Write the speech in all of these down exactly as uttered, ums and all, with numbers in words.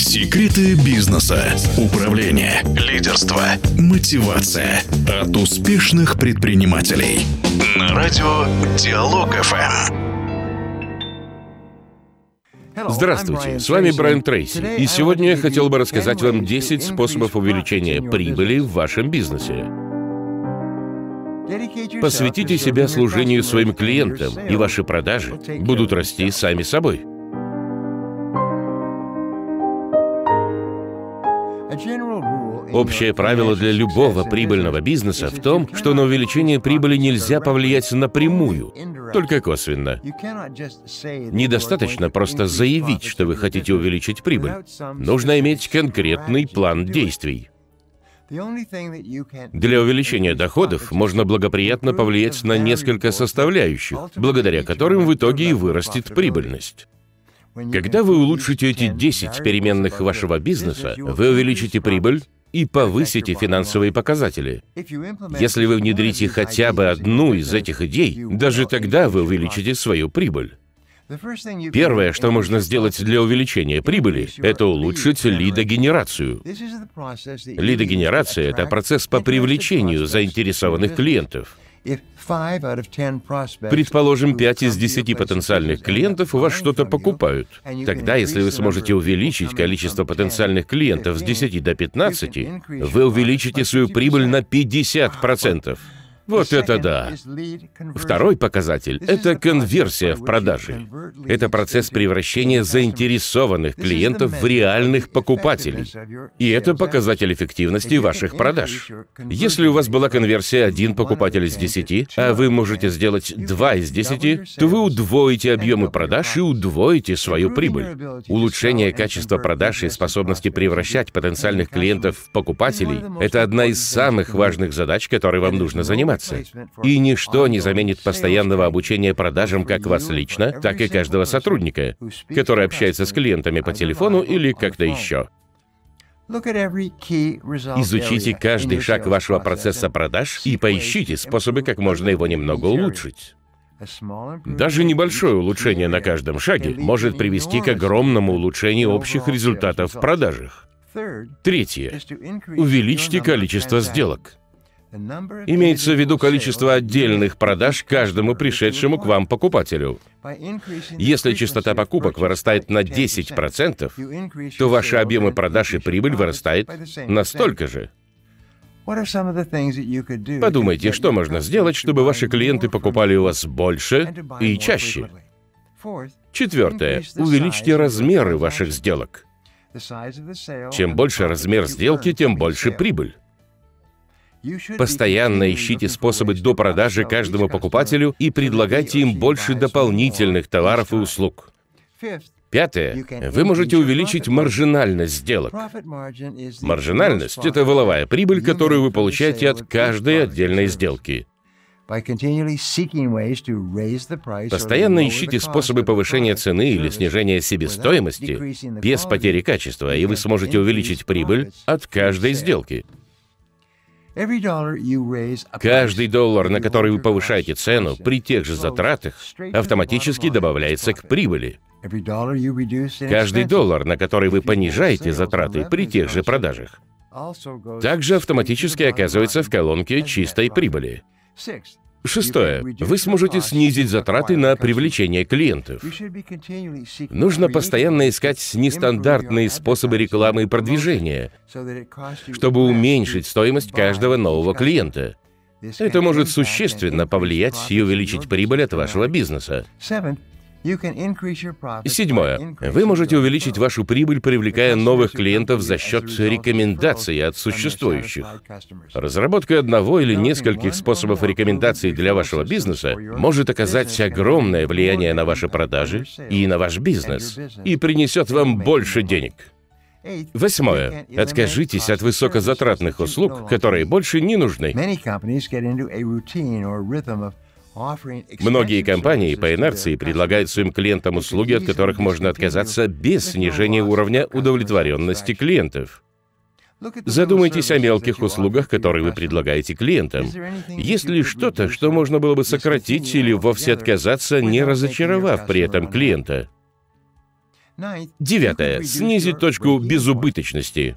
Секреты бизнеса, управления, лидерства, мотивация от успешных предпринимателей. На радио Диалог эф эм. Здравствуйте, с вами Брайан Трейси, и сегодня я хотел бы рассказать вам десять способов увеличения прибыли в вашем бизнесе. Посвятите себя служению своим клиентам, и ваши продажи будут расти сами собой. Общее правило для любого прибыльного бизнеса в том, что на увеличение прибыли нельзя повлиять напрямую, только косвенно. Недостаточно просто заявить, что вы хотите увеличить прибыль. Нужно иметь конкретный план действий. Для увеличения доходов можно благоприятно повлиять на несколько составляющих, благодаря которым в итоге и вырастет прибыльность. Когда вы улучшите эти десять переменных вашего бизнеса, вы увеличите прибыль и повысите финансовые показатели. Если вы внедрите хотя бы одну из этих идей, даже тогда вы увеличите свою прибыль. Первое, что можно сделать для увеличения прибыли, это улучшить лидогенерацию. Лидогенерация — это процесс по привлечению заинтересованных клиентов. Предположим, пять из десяти потенциальных клиентов у вас что-то покупают. Тогда, если вы сможете увеличить количество потенциальных клиентов с десяти до пятнадцати, вы увеличите свою прибыль на пятьдесят процентов. Вот это да! Второй показатель — это конверсия в продаже. Это процесс превращения заинтересованных клиентов в реальных покупателей. И это показатель эффективности ваших продаж. Если у вас была конверсия один покупатель из десяти, а вы можете сделать два из десяти, то вы удвоите объемы продаж и удвоите свою прибыль. Улучшение качества продаж и способности превращать потенциальных клиентов в покупателей — это одна из самых важных задач, которой вам нужно заниматься. И ничто не заменит постоянного обучения продажам как вас лично, так и каждого сотрудника, который общается с клиентами по телефону или как-то еще. Изучите каждый шаг вашего процесса продаж и поищите способы, как можно его немного улучшить. Даже небольшое улучшение на каждом шаге может привести к огромному улучшению общих результатов в продажах. Третье. Увеличьте количество сделок. Имеется в виду количество отдельных продаж каждому пришедшему к вам покупателю. Если частота покупок вырастает на десять процентов, то ваши объемы продаж и прибыль вырастает на столько же. Подумайте, что можно сделать, чтобы ваши клиенты покупали у вас больше и чаще. Четвертое. Увеличьте размеры ваших сделок. Чем больше размер сделки, тем больше прибыль. Постоянно ищите способы до продажи каждому покупателю и предлагайте им больше дополнительных товаров и услуг. Пятое. Вы можете увеличить маржинальность сделок. Маржинальность — это валовая прибыль, которую вы получаете от каждой отдельной сделки. Постоянно ищите способы повышения цены или снижения себестоимости без потери качества, и вы сможете увеличить прибыль от каждой сделки. Каждый доллар, на который вы повышаете цену при тех же затратах, автоматически добавляется к прибыли. Каждый доллар, на который вы понижаете затраты при тех же продажах, также автоматически оказывается в колонке чистой прибыли. Шестое. Вы сможете снизить затраты на привлечение клиентов. Нужно постоянно искать нестандартные способы рекламы и продвижения, чтобы уменьшить стоимость каждого нового клиента. Это может существенно повлиять и увеличить прибыль от вашего бизнеса. Седьмое. Вы можете увеличить вашу прибыль, привлекая новых клиентов за счет рекомендаций от существующих. Разработка одного или нескольких способов рекомендаций для вашего бизнеса может оказать огромное влияние на ваши продажи и на ваш бизнес, и принесет вам больше денег. Восьмое. Откажитесь от высокозатратных услуг, которые больше не нужны. Многие компании по инерции предлагают своим клиентам услуги, от которых можно отказаться без снижения уровня удовлетворенности клиентов. Задумайтесь о мелких услугах, которые вы предлагаете клиентам. Есть ли что-то, что можно было бы сократить или вовсе отказаться, не разочаровав при этом клиента? Девятое. Снизить точку безубыточности.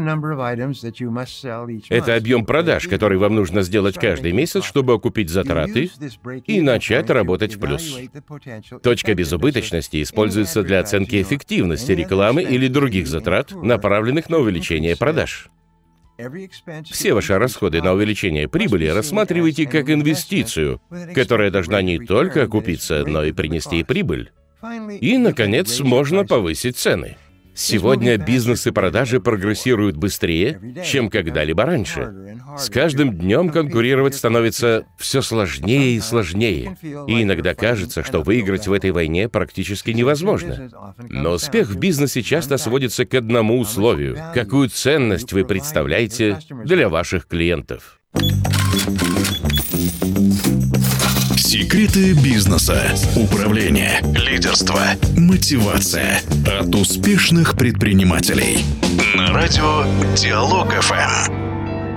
Это объем продаж, который вам нужно сделать каждый месяц, чтобы окупить затраты и начать работать в плюс. Точка безубыточности используется для оценки эффективности рекламы или других затрат, направленных на увеличение продаж. Все ваши расходы на увеличение прибыли рассматривайте как инвестицию, которая должна не только окупиться, но и принести прибыль. И, наконец, можно повысить цены. Сегодня бизнес и продажи прогрессируют быстрее, чем когда-либо раньше. С каждым днем конкурировать становится все сложнее и сложнее. И иногда кажется, что выиграть в этой войне практически невозможно. Но успех в бизнесе часто сводится к одному условию: какую ценность вы представляете для ваших клиентов. Секреты бизнеса, управление, лидерство, мотивация от успешных предпринимателей. На радио Диалог эф эм.